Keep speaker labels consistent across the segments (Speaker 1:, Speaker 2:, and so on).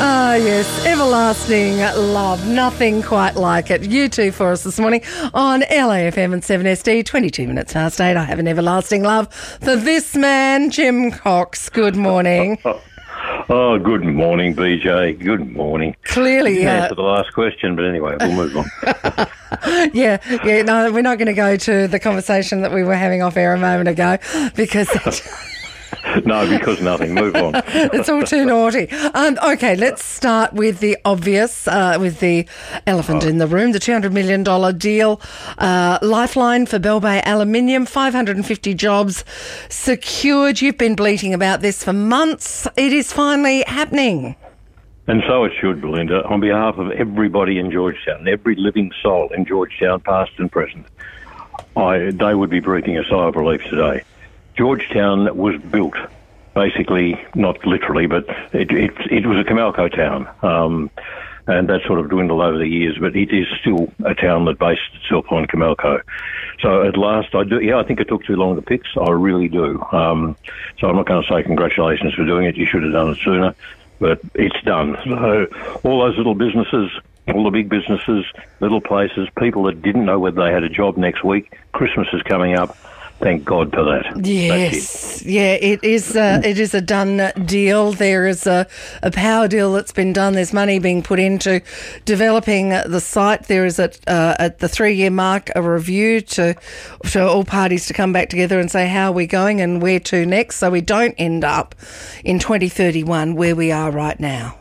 Speaker 1: Ah, yes, everlasting love. Nothing quite like it. You two for us this morning on LAFM and 7SD, 22 minutes past 8. I have an everlasting love for this man, Jim Cox. Good morning.
Speaker 2: Oh, good morning, BJ. Good morning.
Speaker 1: Clearly,
Speaker 2: answer the last question, but anyway, we'll move on.
Speaker 1: Yeah, no, we're not going to go to the conversation that we were having off air a moment ago because...
Speaker 2: No, because nothing. Move on.
Speaker 1: It's all too naughty. Okay, let's start with the obvious, with the elephant in the room, the $200 million deal. Lifeline for Bell Bay Aluminium, 550 jobs secured. You've been bleating about this for months. It is finally happening.
Speaker 2: And so it should, Belinda. On behalf of everybody in Georgetown, every living soul in Georgetown, past and present, they would be breathing a sigh of relief today. Georgetown was built, basically, not literally, but it was a Comalco town, and that sort of dwindled over the years, but it is still a town that based itself on Comalco. So at last, I think it took too long to fix. I really do. So I'm not going to say congratulations for doing it. You should have done it sooner, but it's done. So all those little businesses, all the big businesses, little places, people that didn't know whether they had a job next week, Christmas is coming up. Thank God for that.
Speaker 1: Yes, it is a done deal. There is a power deal that's been done. There's money being put into developing the site. There is at the 3-year mark a review to all parties to come back together and say how are we going and where to next, so we don't end up in 2031 where we are right now.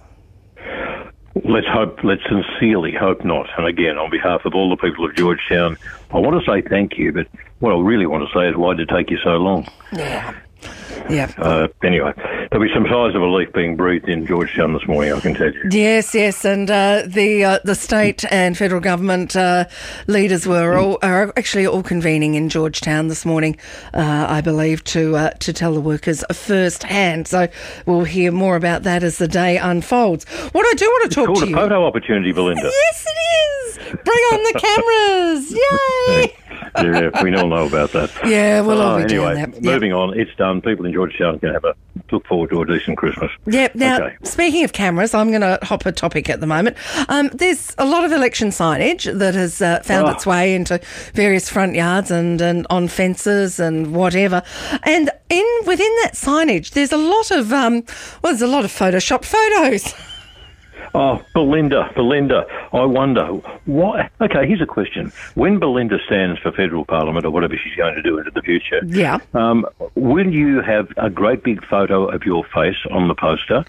Speaker 2: Let's sincerely hope not. And again, on behalf of all the people of Georgetown, I want to say thank you, but what I really want to say is why did it take you so long?
Speaker 1: Yeah.
Speaker 2: Anyway, there'll be some sighs of relief being breathed in Georgetown this morning, I can tell you.
Speaker 1: Yes, and the state and federal government leaders are actually all convening in Georgetown this morning, I believe, to tell the workers firsthand. So we'll hear more about that as the day unfolds. What I do want to talk to you...
Speaker 2: It's called a photo opportunity, Belinda.
Speaker 1: Yes, it is. Bring on the cameras. Yay.
Speaker 2: Yeah, we all know about that.
Speaker 1: Yeah, we'll all be
Speaker 2: anyway,
Speaker 1: doing that. Yep.
Speaker 2: Moving on, it's done. People in Georgetown can look forward to a decent Christmas.
Speaker 1: Yep. Now, Speaking of cameras, I'm going to hop a topic at the moment. There's a lot of election signage that has found its way into various front yards and on fences and whatever. And within that signage, there's a lot of photoshopped photos.
Speaker 2: Oh, Belinda, I wonder why. Okay, here's a question. When Belinda stands for federal parliament or whatever she's going to do into the future, will you have a great big photo of your face on the poster?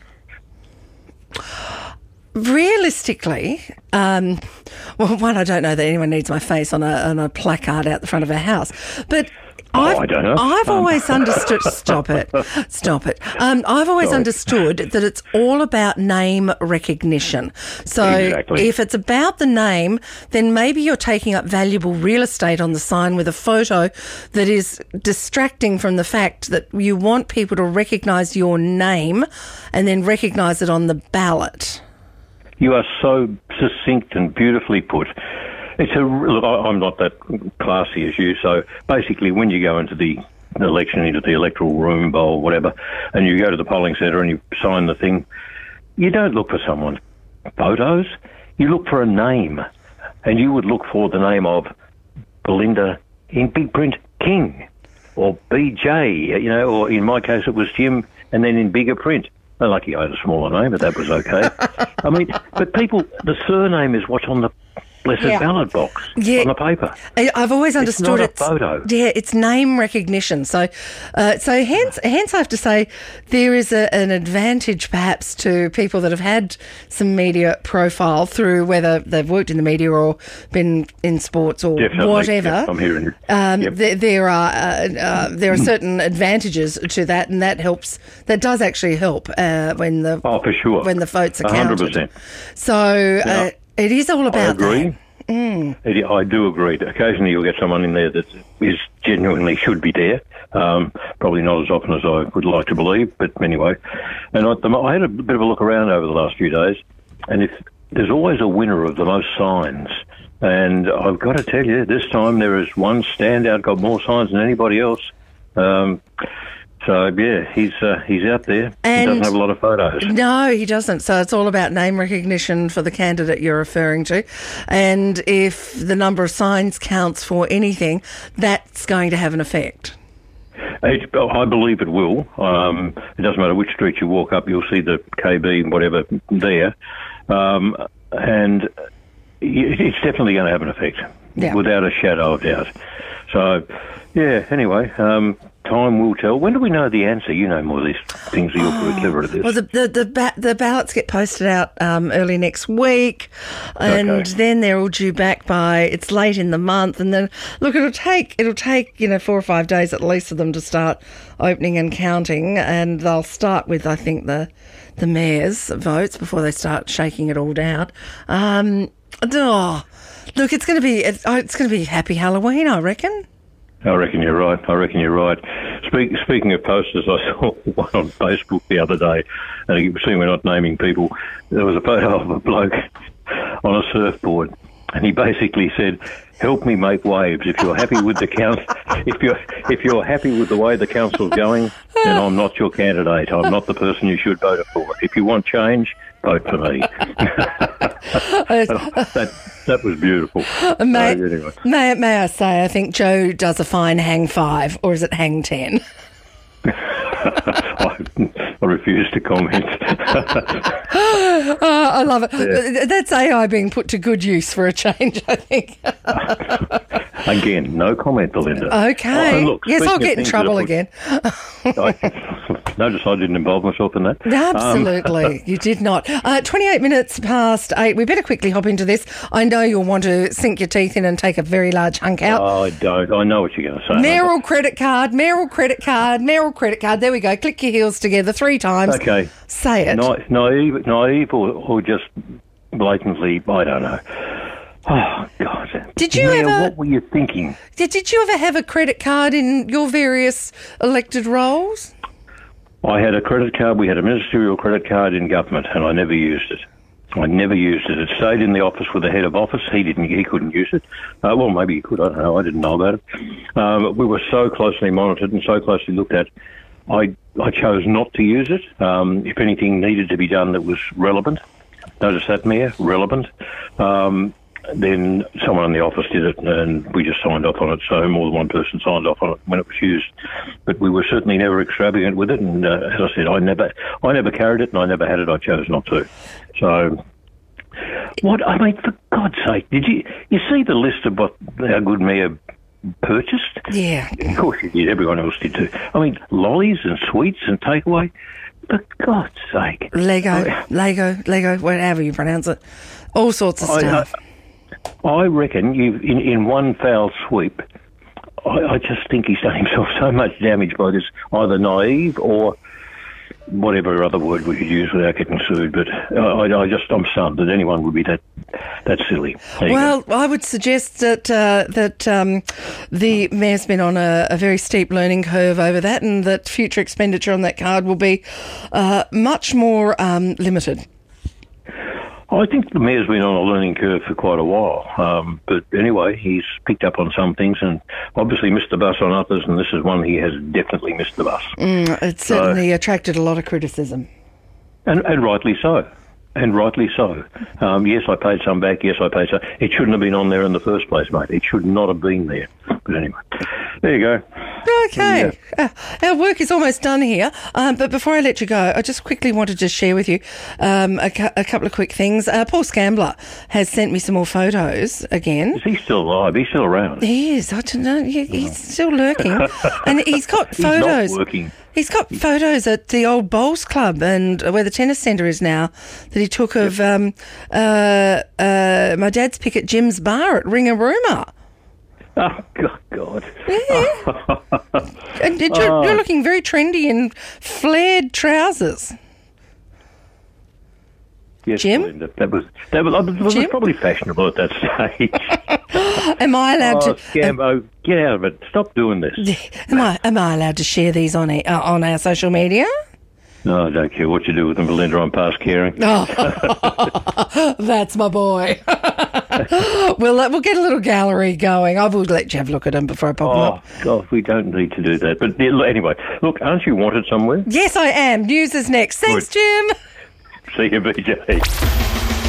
Speaker 1: Realistically, I don't know that anyone needs my face on a placard out the front of our house, but
Speaker 2: I don't know.
Speaker 1: I've always understood. Stop it. I've always understood that it's all about name recognition. So if it's about the name, then maybe you're taking up valuable real estate on the sign with a photo that is distracting from the fact that you want people to recognise your name and then recognise it on the ballot. You are
Speaker 2: so succinct and beautifully put. Look, I'm not that classy as you, so basically when you go into the election, into the electoral room or whatever, and you go to the polling centre and you sign the thing, you don't look for someone's photos, you look for a name, and you would look for the name of Belinda in big print King, or BJ, or in my case it was Jim, and then in bigger print. Lucky I had a smaller name, but that was okay. I mean, but people, the surname is what's on the blessed ballot box on the paper.
Speaker 1: I've always understood
Speaker 2: it's not a photo.
Speaker 1: Yeah, it's name recognition. So hence I have to say there is an advantage perhaps to people that have had some media profile through whether they've worked in the media or been in sports or whatever.
Speaker 2: Yep, I'm hearing it.
Speaker 1: There are certain advantages to that, and that helps. That does actually help when the
Speaker 2: for sure
Speaker 1: when the votes are counted.
Speaker 2: 100%.
Speaker 1: So. It is all about
Speaker 2: I agree.
Speaker 1: that.
Speaker 2: I do agree. Occasionally you'll get someone in there that is genuinely should be there. Probably not as often as I would like to believe, but anyway. And I had a bit of a look around over the last few days, and there's always a winner of the most signs. And I've got to tell you, this time there is one standout, got more signs than anybody else. So, yeah, he's out there.
Speaker 1: And
Speaker 2: he doesn't have a lot of photos.
Speaker 1: No, he doesn't. So it's all about name recognition for the candidate you're referring to. And if the number of signs counts for anything, that's going to have an effect.
Speaker 2: I believe it will. It doesn't matter which street you walk up, you'll see the KB, whatever, there. And it's definitely going to have an effect, without a shadow of doubt. So, yeah, anyway, time will tell. When do we know the answer? You know more of these things. You're pretty clever at this.
Speaker 1: Well, the ballots get posted out early next week, and then they're all due back by, it's late in the month, and then, look, it'll take 4 or 5 days at least for them to start opening and counting, and they'll start with, I think, the mayor's votes before they start shaking it all down. Look, it's going to be Happy Halloween, I reckon.
Speaker 2: I reckon you're right. Speaking of posters, I saw one on Facebook the other day, and you see we're not naming people. There was a photo of a bloke on a surfboard, and he basically said, "Help me make waves. If you're happy with the council, if you're happy with the way the council's going, then I'm not your candidate. I'm not the person you should vote for. If you want change, vote for me." That was beautiful.
Speaker 1: May I say, I think Joe does a fine hang 5, or is it hang 10?
Speaker 2: I refuse to comment.
Speaker 1: I love it. Yeah. That's AI being put to good use for a change, I think.
Speaker 2: Again, no comment, Belinda.
Speaker 1: Okay. Look, yes, I'll get in trouble again.
Speaker 2: Notice I didn't involve myself in that.
Speaker 1: Absolutely. You did not. 28 minutes past 8. We better quickly hop into this. I know you'll want to sink your teeth in and take a very large hunk out.
Speaker 2: Oh, I don't. I know what you're going to say.
Speaker 1: Mayoral credit card. There we go. Click your heels together 3 times.
Speaker 2: Okay.
Speaker 1: Say it.
Speaker 2: Naive or just blatantly, I don't know. Oh, God. What were you thinking?
Speaker 1: Did you ever have a credit card in your various elected roles?
Speaker 2: I had a credit card. We had a ministerial credit card in government, and I never used it. It stayed in the office with the head of office. He couldn't use it. Well, maybe he could. I don't know. I didn't know about it. We were so closely monitored and so closely looked at. I chose not to use it. If anything needed to be done that was relevant, notice that, Mayor, relevant. Then someone in the office did it, and we just signed off on it. So more than one person signed off on it when it was used. But we were certainly never extravagant with it. And as I said, I never carried it, and I never had it. I chose not to. So, for God's sake, did you see the list of what our good mayor purchased?
Speaker 1: Yeah.
Speaker 2: Of course he did. Everyone else did too. I mean, lollies and sweets and takeaway. For God's sake. Lego,
Speaker 1: whatever you pronounce it. All sorts of stuff.
Speaker 2: I reckon in one foul sweep, I just think he's done himself so much damage by this, either naive or whatever other word we could use without getting sued. But I'm stunned that anyone would be that silly.
Speaker 1: Well, I would suggest that the mayor's been on a very steep learning curve over that, and that future expenditure on that card will be much more limited.
Speaker 2: I think the mayor's been on a learning curve for quite a while. But anyway, he's picked up on some things and obviously missed the bus on others, and this is one he has definitely missed the bus.
Speaker 1: It certainly attracted a lot of criticism.
Speaker 2: And rightly so. Yes, I paid some back. Yes, I paid some. It shouldn't have been on there in the first place, mate. It should not have been there. But anyway, there you go.
Speaker 1: Okay. Our work is almost done here. But before I let you go, I just quickly wanted to share with you a couple of quick things. Paul Scambler has sent me some more photos again.
Speaker 2: Is he still alive? He's still around?
Speaker 1: He is. I don't know. He's still lurking. And he's got photos.
Speaker 2: He's not working.
Speaker 1: He's got photos at the old Bowls Club and where the tennis centre is now that he took of my dad's pick at Jim's bar at Ringarooma.
Speaker 2: Oh, God.
Speaker 1: Yeah. And you're looking very trendy in flared trousers.
Speaker 2: Yes,
Speaker 1: Jim?
Speaker 2: Belinda, that was probably fashionable at that stage.
Speaker 1: Am I allowed to...
Speaker 2: Scambo, get out of it. Stop doing this.
Speaker 1: Am I allowed to share these on our social media?
Speaker 2: No, I don't care what you do with them, Belinda. I'm past caring.
Speaker 1: Oh, that's my boy. We'll get a little gallery going. I will let you have a look at them before I pop them up.
Speaker 2: Oh, God, we don't need to do that. But anyway, look, aren't you wanted somewhere?
Speaker 1: Yes, I am. News is next. Thanks, Jim.
Speaker 2: See you, BJ.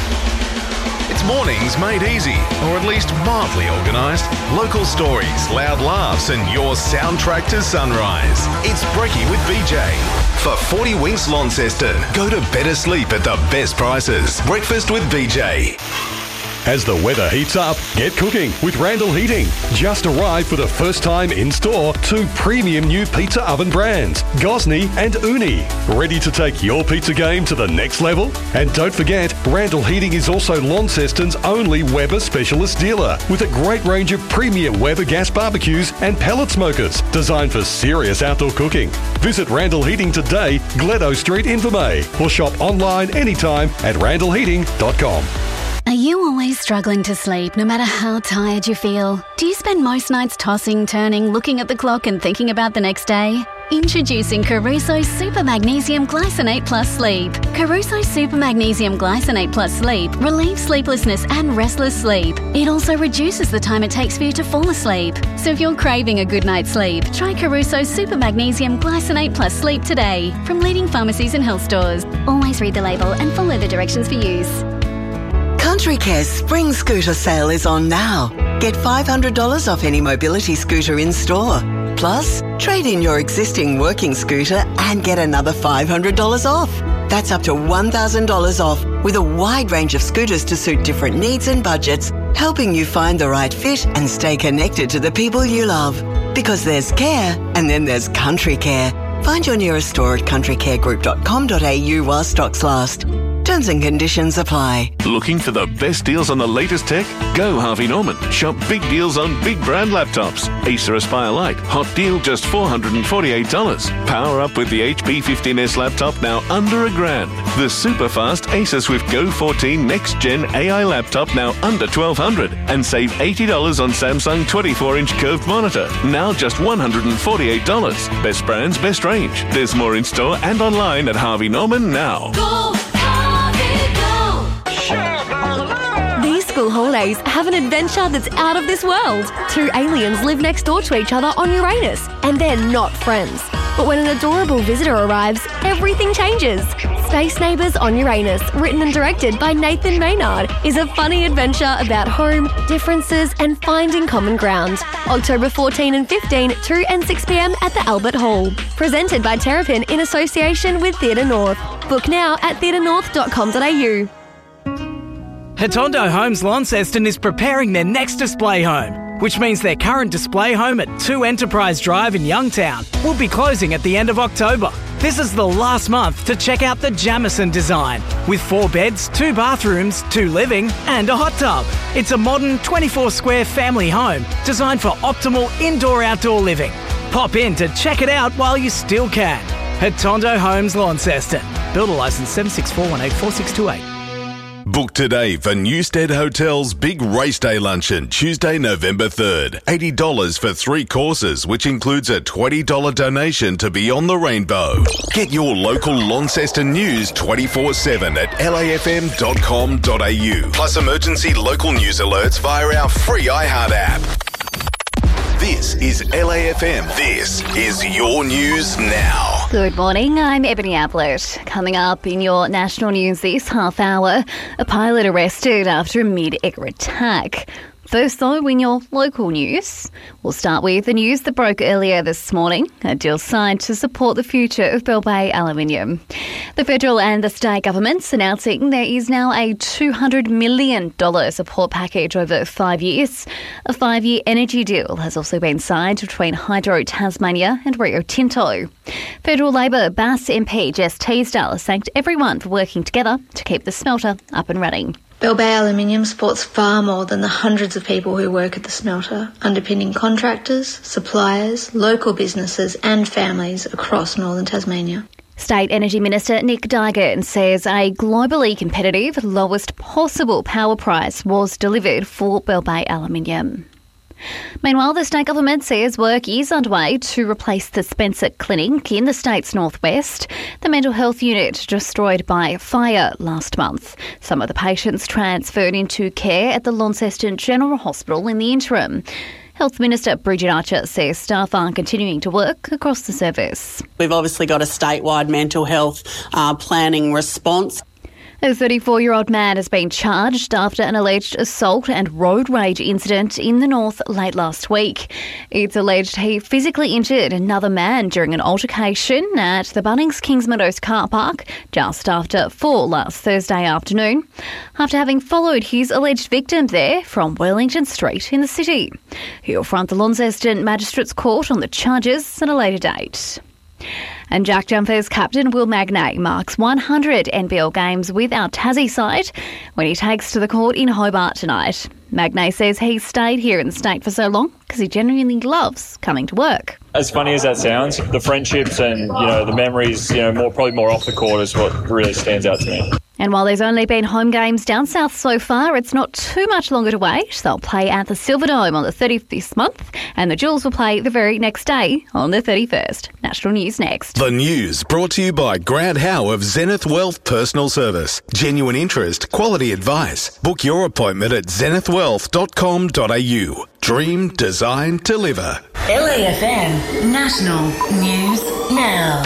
Speaker 3: It's mornings made easy, or at least mildly organised. Local stories, loud laughs, and your soundtrack to sunrise. It's Brekkie with BJ. For 40 Winks Launceston, go to better sleep at the best prices. Breakfast with BJ.
Speaker 4: As the weather heats up, get cooking with Randall Heating. Just arrived for the first time in store 2 premium new pizza oven brands, Gosney and Uni. Ready to take your pizza game to the next level? And don't forget, Randall Heating is also Launceston's only Weber specialist dealer with a great range of premium Weber gas barbecues and pellet smokers designed for serious outdoor cooking. Visit Randall Heating today, Gledo Street, Invermay, or shop online anytime at randallheating.com.
Speaker 5: Are you always struggling to sleep no matter how tired you feel? Do you spend most nights tossing, turning, looking at the clock and thinking about the next day? Introducing Caruso Super Magnesium Glycinate Plus Sleep. Caruso Super Magnesium Glycinate Plus Sleep relieves sleeplessness and restless sleep. It also reduces the time it takes for you to fall asleep. So if you're craving a good night's sleep, try Caruso Super Magnesium Glycinate Plus Sleep today from leading pharmacies and health stores. Always read the label and follow the directions for use.
Speaker 6: Country Care's spring scooter sale is on now. Get $500 off any mobility scooter in store. Plus, trade in your existing working scooter and get another $500 off. That's up to $1,000 off with a wide range of scooters to suit different needs and budgets, helping you find the right fit and stay connected to the people you love. Because there's care and then there's Country Care. Find your nearest store at countrycaregroup.com.au while stocks last. Terms and conditions apply.
Speaker 3: Looking for the best deals on the latest tech? Go Harvey Norman. Shop big deals on big brand laptops. Acer Aspire Lite, hot deal just $448. Power up with the HP 15S laptop now under $1,000. The super fast Acer Swift Go 14 Next Gen AI laptop now under $1,200. And save $80 on Samsung 24-inch curved monitor, now just $148. Best brands, best range. There's more in store and online at Harvey Norman now.
Speaker 5: Go! These school holidays have an adventure that's out of this world. 2 aliens live next door to each other on Uranus, and they're not friends. But when an adorable visitor arrives, everything changes. Space Neighbours on Uranus, written and directed by Nathan Maynard, is a funny adventure about home, differences and finding common ground. October 14 and 15, 2 and 6 p.m. at the Albert Hall. Presented by Terrapin in association with Theatre North. Book now at theatrenorth.com.au.
Speaker 7: Hatondo Homes Launceston is preparing their next display home, which means their current display home at 2 Enterprise Drive in Youngtown will be closing at the end of October. This is the last month to check out the Jamison design, with 4 beds, 2 bathrooms, 2 living and a hot tub. It's a modern 24-square family home designed for optimal indoor-outdoor living. Pop in to check it out while you still can. Hatondo Homes Launceston. Builder licence 7641846228.
Speaker 3: Book today for Newstead Hotel's Big Race Day Luncheon, Tuesday, November 3rd. $80 for 3 courses, which includes a $20 donation to Beyond the Rainbow. Get your local Launceston news 24/7 at lafm.com.au. Plus emergency local news alerts via our free iHeart app. This is LAFM. This is your news now.
Speaker 5: Good morning, I'm Ebony Ablett. Coming up in your national news this half hour, a pilot arrested after a mid-air attack. First, though, in your local news, we'll start with the news that broke earlier this morning. A deal signed to support the future of Bell Bay Aluminium. The federal and the state governments announcing there is now a $200 million support package over 5 years. A 5-year energy deal has also been signed between Hydro Tasmania and Rio Tinto. Federal Labor Bass MP Jess Teasdale thanked everyone for working together to keep the smelter up and running.
Speaker 8: Bell Bay Aluminium supports far more than the hundreds of people who work at the smelter, underpinning contractors, suppliers, local businesses and families across northern Tasmania.
Speaker 5: State Energy Minister Nick Duigan says a globally competitive, lowest possible power price was delivered for Bell Bay Aluminium. Meanwhile, the state government says work is underway to replace the Spencer Clinic in the state's northwest, the mental health unit destroyed by fire last month. Some of the patients transferred into care at the Launceston General Hospital in the interim. Health Minister Bridget Archer says staff are continuing to work across the service.
Speaker 9: We've obviously got a statewide mental health planning response.
Speaker 5: A 34-year-old man has been charged after an alleged assault and road rage incident in the north late last week. It's alleged he physically injured another man during an altercation at the Bunnings Kingsmeadows car park just after 4 last Thursday afternoon, after having followed his alleged victim there from Wellington Street in the city. He'll front the Launceston Magistrates Court on the charges at a later date. And Jack Jumpers captain Will Magnay marks 100 NBL games with our Tassie side when he takes to the court in Hobart tonight. Magnay says he stayed here in the state for so long because he genuinely loves coming to work.
Speaker 10: As funny as that sounds, the friendships and the memories, probably more off the court is what really stands out to me.
Speaker 5: And while there's only been home games down south so far, it's not too much longer to wait. They'll play at the Silverdome on the 30th this month, and the Jewels will play the very next day on the 31st. National News next.
Speaker 11: The news brought to you by Grant Howe of Zenith Wealth Personal Service. Genuine interest, quality advice. Book your appointment at zenithwealth.com.au. Dream, design, deliver.
Speaker 12: LAFM National News Now.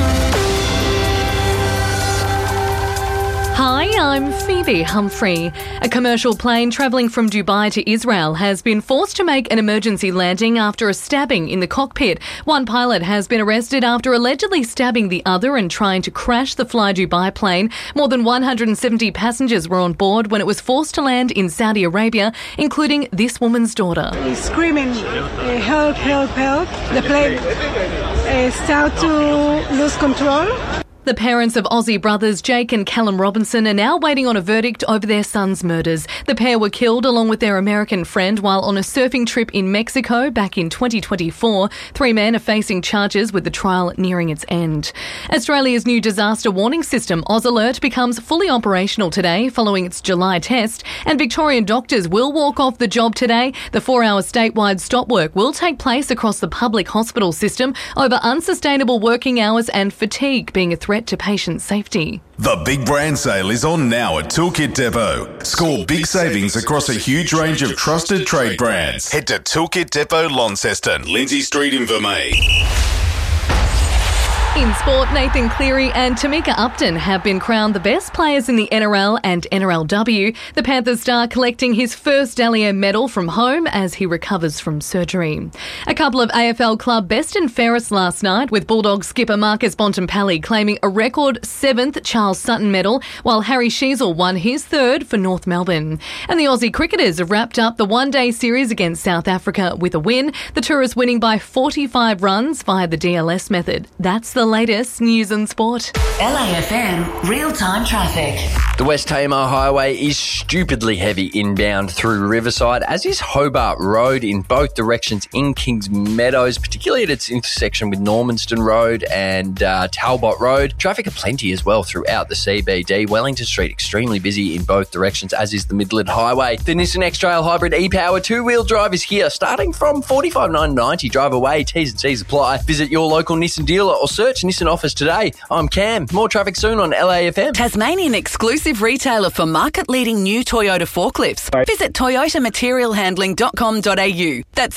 Speaker 13: Hi, I'm Phoebe Humphrey. A commercial plane travelling from Dubai to Israel has been forced to make an emergency landing after a stabbing in the cockpit. One pilot has been arrested after allegedly stabbing the other and trying to crash the Fly Dubai plane. More than 170 passengers were on board when it was forced to land in Saudi Arabia, including this woman's daughter.
Speaker 14: He's screaming, help, help, help. The plane started to lose control.
Speaker 13: The parents of Aussie brothers Jake and Callum Robinson are now waiting on a verdict over their son's murders. The pair were killed along with their American friend while on a surfing trip in Mexico back in 2024. 3 men are facing charges with the trial nearing its end. Australia's new disaster warning system, AusAlert, becomes fully operational today following its July test, and Victorian doctors will walk off the job today. The 4-hour statewide stop work will take place across the public hospital system over unsustainable working hours and fatigue being a threat to patient safety.
Speaker 11: The Big Brand Sale is on now at Toolkit Depot. Score big savings across a huge range of trusted trade brands. Head to Toolkit Depot Launceston, Lindsay Street in Vermey.
Speaker 13: In sport, Nathan Cleary and Tamika Upton have been crowned the best players in the NRL and NRLW. The Panthers star collecting his first Dally M medal from home as he recovers from surgery. A couple of AFL club best and fairest last night, with Bulldogs skipper Marcus Bontempelli claiming a record 7th Charles Sutton medal, while Harry Sheezel won his 3rd for North Melbourne. And the Aussie cricketers have wrapped up the one-day series against South Africa with a win. The Tourists winning by 45 runs via the DLS method. That's the latest news and sport.
Speaker 12: LAFM real-time traffic.
Speaker 15: The West Tamar Highway is stupidly heavy inbound through Riverside, as is Hobart Road in both directions in Kings Meadows, particularly at its intersection with Normanston Road and Talbot Road. Traffic aplenty as well throughout the CBD. Wellington Street extremely busy in both directions, as is the Midland Highway. The Nissan X-Trail Hybrid e-Power 2-wheel drive is here, starting from $45,990. Drive away, T's and C's apply. Visit your local Nissan dealer or search Nissan office today. I'm Cam. More traffic soon on LAFM.
Speaker 16: Tasmanian exclusive retailer for market-leading new Toyota forklifts. Visit toyotamaterialhandling.com.au. That's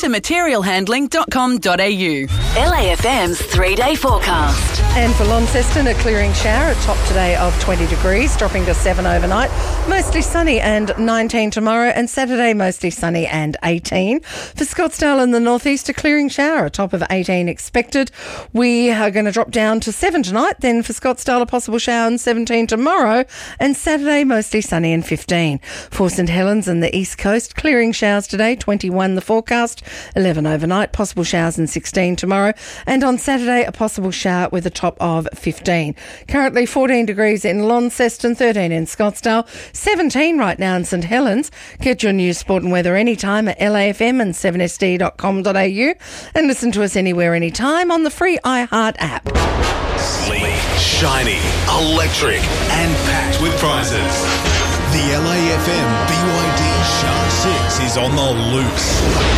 Speaker 16: toyotamaterialhandling.com.au. LAFM's 3-day forecast.
Speaker 1: And for Launceston, a clearing shower, a top today of 20 degrees, dropping to 7 overnight. Mostly sunny and 19 tomorrow, and Saturday mostly sunny and 18. For Scottsdale in the northeast, a clearing shower, a top of 18 expected. We are going to drop down to 7 tonight. Then for Scottsdale, a possible shower and 17 tomorrow, and Saturday mostly sunny and 15. For St Helens and the east coast, clearing showers today, 21 the forecast, 11 overnight, possible showers and 16 tomorrow, and on Saturday a possible shower with a top of 15. Currently 14 degrees in Launceston, 13 in Scottsdale, 17 right now in St Helens. Get your news, sport and weather anytime at LAFM and 7sd.com.au, and listen to us anywhere anytime on the free iHeart app.
Speaker 11: Sleek, shiny, electric and packed with prizes. The LAFM BYD Shark 6 is on the loose.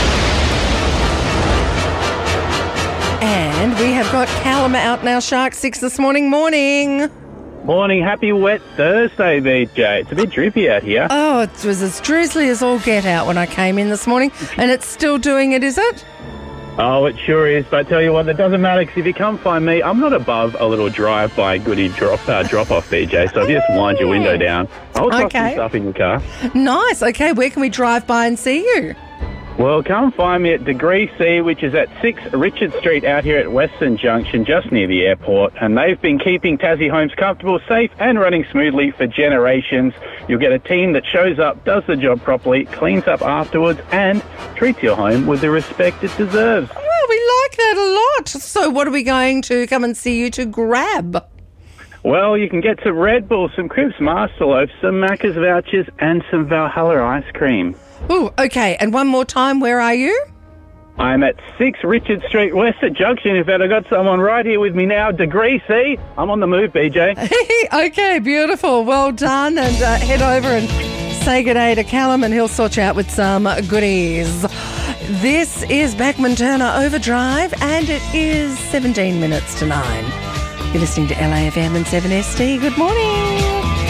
Speaker 1: And we have got Callum out now, Shark 6 this morning. Morning.
Speaker 17: Morning. Happy wet Thursday, BJ. It's a bit drippy out here.
Speaker 1: Oh, it was as drizzly as all get out when I came in this morning, and it's still doing it, is it?
Speaker 17: Oh, it sure is. But I tell you what, that doesn't matter, because if you come find me, I'm not above a little drive-by goodie drop-off, BJ. So if you just wind your window down, I'll toss some stuff in your car.
Speaker 1: Nice. Okay, where can we drive by and see you?
Speaker 17: Well, come find me at Degree C, which is at 6 Richard Street out here at Western Junction, just near the airport. And they've been keeping Tassie homes comfortable, safe and running smoothly for generations. You'll get a team that shows up, does the job properly, cleans up afterwards, and treats your home with the respect it deserves.
Speaker 1: Well, we like that a lot. So what are we going to come and see you to grab?
Speaker 17: Well, you can get some Red Bull, some Cribs Master Loaf, some Macca's vouchers, and some Valhalla ice cream.
Speaker 1: Oh, okay. And one more time, where are you?
Speaker 17: I'm at 6 Richard Street, Western Junction. In fact, I've got someone right here with me now, Degree C. I'm on the move, BJ.
Speaker 1: Okay, beautiful. Well done. And head over and say good day to Callum, and he'll sort you out with some goodies. This is Beckman Turner Overdrive, and it is 17 minutes to 9. You're listening to LAFM and 7ST. Good morning.